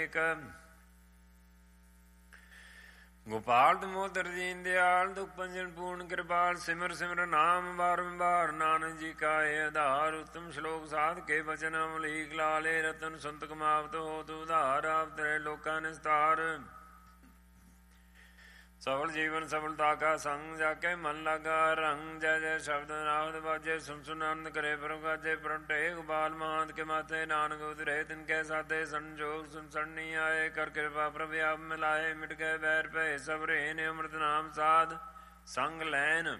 ਅਨੇਕ। ਗੋਪਾਲ ਦਮੋਦਰ ਦੀਨ ਦਿਆਲ ਦੁਖ ਭੰਜਨ ਪੂਰਨ ਕਿਰਪਾਲ। ਸਿਮਰ ਸਿਮਰ ਨਾਮ ਬਾਰੰਬਾਰ ਨਾਨਕ ਜੀ ਕਾ ਇਹ ਆਧਾਰ। ਉੱਤਮ ਸ਼ਲੋਕ ਸਾਧ ਕੇ ਬਚਨ ਅਮਲੀਕ ਲਾਲੇ। ਰਤਨ ਸੰਤ ਕਮਾਵਤ ਹੋਤ ਉਧਾਰ। ਆਪ ਤੇਰੇ ਲੋਕਾਂ ਨਿਸਤਾਰ। ਸਫਲ ਜੀਵਨ ਸਫਲਤਾ ਕਾ ਸੰਗ ਜਾ ਕੇ ਮਨ ਲਾਗਾ ਰੰਗ। ਜੈ ਜੈ ਸ਼ਬਦ ਨਾਮਦ ਬਾਜੇ ਸੁਨ ਸੁਨ ਆਨੰਦ ਕਰੇ ਪ੍ਰਭ ਗਾਜੇ। ਪ੍ਰਗਟੇ ਗੋਪਾਲ ਮਹਾਂਤ ਕੇ ਮਾਥੇ ਨਾਨਕ ਉਤਰੇ ਤਿਨ ਕੈ ਸਾਥੇ। ਸੰਜੋਗ ਸੁਨ ਸਰਣੀ ਆਏ ਕਰ ਕਿਰਪਾ ਪ੍ਰਭ ਆਪ ਮਿਲਾਏ। ਮਿਟ ਗਏ ਬੈਰ ਭੈ ਸਭ ਰੇ ਨੇ ਅੰਮ੍ਰਿਤ ਨਾਮ ਸਾਧ ਸੰਗ ਲੈਨ।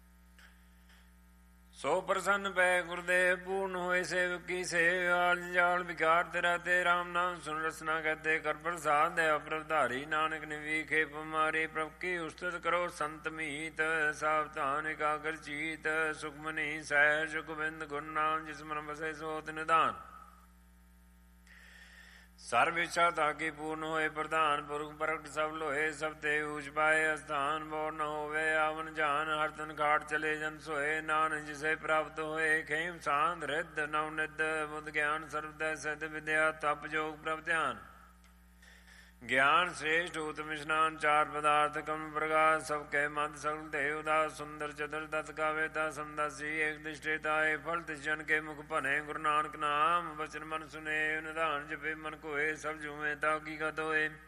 ਸੋ ਪ੍ਰਸੰਨ ਪੈ ਗੁਰਦੇਵ ਪੂਰਨ ਹੋਏ ਸੇਵਕ ਕੀ ਸੇਵਾਲ। ਜੰਜਾਲ ਵਿਕਾਰ ਤੇਰਾ ਤੇ ਰਾਮ ਨਾਮ ਸੁਨ ਰਸਨਾ ਕਹਤੇ। ਕਰ ਪ੍ਰਸਾਦ ਦਇਆ ਪ੍ਰਭ ਧਾਰੀ। ਨਾਨਕ ਨੇ ਵੀਖੇ ਪਮਾਰੇ ਪ੍ਰਭ ਕੀ ਉਸਤਤ ਕਰੋ ਸੰਤ ਮੀਤ। ਸਾਵਧਾਨ ਇਕਾਗਰ ਚੀਤ। ਸੁਖਮਨੀ ਸਹਿਜ ਗੋਬਿੰਦ ਗੁਰੂ ਨਾਮ ਜਿਸ ਮਨ ਬਸੇ ਸੋਤ ਨਿਦਾਨ। ਸਰਬ ਇੱਛਾ ਤਾਕੀ ਪੂਰਨ ਹੋਏ ਪ੍ਰਧਾਨ। ਪੁਰਖ ਪ੍ਰਗਟ ਸਭ ਲੋਏ ਸਭ ਤੇ ਊਚ ਪਾਏ। ਅਸਥਾਨ ਬੋਰ ਨ ਹੋਵੇ ਆਵਨ ਜਾਨ। ਹਰ ਤਨ ਘਾਟ ਚਲੇ ਜਨ ਸੋਏ। ਨਾਨਕ ਜਿਸੇ ਪ੍ਰਾਪਤ ਹੋਏ ਖੇਮ ਸਾਂਧ ਰਿੱਧ ਨਵ ਨਿਧ। ਬੁੱਧ ਗਿਆਨ ਸਰਬਦੈ ਸਿੱਧ ਵਿਦਿਆ ਤਪ ਜੋਗ ਪ੍ਰਭ ਧਿਆਨ। ਗਿਆਨ ਸ੍ਰੇਸ਼ਟ ਊਤਮ ਇਸ਼ਨਾਨ। ਚਾਰ ਪਦਾਰਥ ਕਮ ਪ੍ਰਗਾਸ। ਸਭ ਕੈ ਮਦ ਸਗਲ ਤੇ ਉਦਾਸ। ਸੁੰਦਰ ਚਤੁਰ ਤਤ ਕਾਵੇ ਤਾ ਸਮਦਾਸੀ। ਏਕ ਦਿਸ਼ਟੇ ਤਾਏ ਫਲ ਤਿਸ ਜਨ ਕੇ ਮੁਖ ਭਨੇ। ਗੁਰੂ ਨਾਨਕ ਨਾਮ ਬਚਨ ਮਨ ਸੁਨੇ। ਨਿਧਾਨ ਜਪੇ ਮਨ ਕੋਏ। ਸਭ ਜੂਵੇਂ ਤਾ ਹਕੀਕਤ ਹੋਏ।